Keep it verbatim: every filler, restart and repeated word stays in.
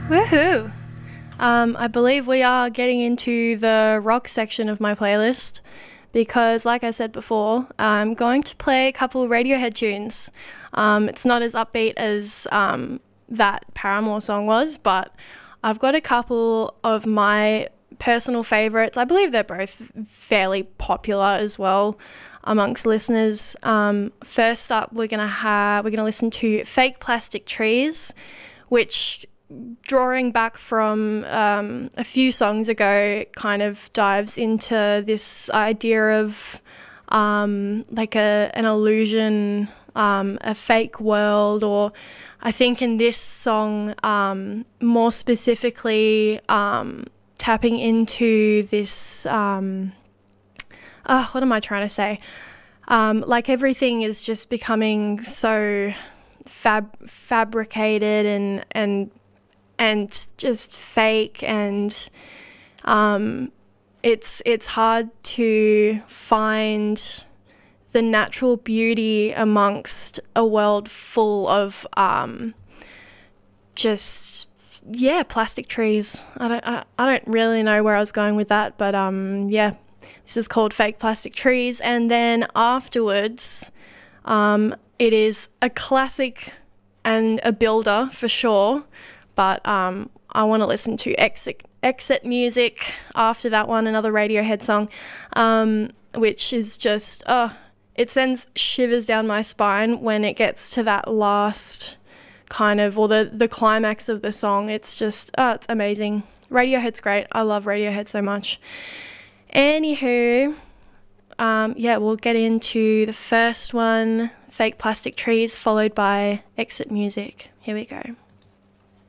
Woohoo! Um, I believe we are getting into the rock section of my playlist because, like I said before, I'm going to play a couple Radiohead tunes. Um, it's not as upbeat as um, that Paramore song was, but I've got a couple of my personal favourites. I believe they're both fairly popular as well amongst listeners. Um, first up, we're gonna have we're gonna listen to "Fake Plastic Trees," which, drawing back from um, a few songs ago, kind of dives into this idea of um, like a an illusion, um, a fake world, or I think in this song, um, more specifically, um, tapping into this, um, oh, what am I trying to say? Um, like everything is just becoming so fab- fabricated and and and just fake, and um, it's it's hard to find the natural beauty amongst a world full of um, just yeah plastic trees. I don't I, I don't really know where I was going with that, but um, yeah, this is called "Fake Plastic Trees," and then afterwards, um, it is a classic and a builder for sure. But um, I want to listen to Exit Exit Music after that one, another Radiohead song, um, which is just, oh, it sends shivers down my spine when it gets to that last kind of, or the, the climax of the song. It's just, oh, it's amazing. Radiohead's great. I love Radiohead so much. Anywho, um, yeah, we'll get into the first one, Fake Plastic Trees, followed by Exit Music. Here we go.